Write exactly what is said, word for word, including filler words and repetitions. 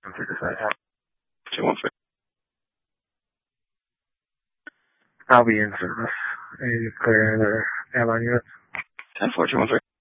two one three. I'll be in service. I need to clear their airline units. ten four two one three.